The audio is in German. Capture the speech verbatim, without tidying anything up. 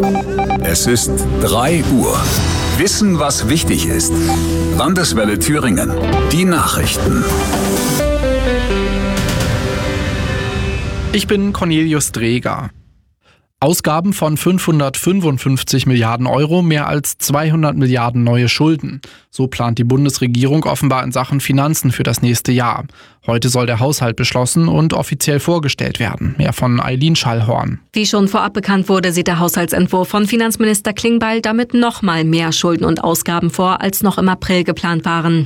Es ist drei Uhr. Wissen, was wichtig ist. Landeswelle Thüringen. Die Nachrichten. Ich bin Cornelius Dreger. Ausgaben von fünfhundertfünfundfünfzig Milliarden Euro, mehr als zweihundert Milliarden neue Schulden. So plant die Bundesregierung offenbar in Sachen Finanzen für das nächste Jahr. Heute soll der Haushalt beschlossen und offiziell vorgestellt werden. Mehr von Eileen Schallhorn. Wie schon vorab bekannt wurde, sieht der Haushaltsentwurf von Finanzminister Klingbeil damit nochmal mehr Schulden und Ausgaben vor, als noch im April geplant waren.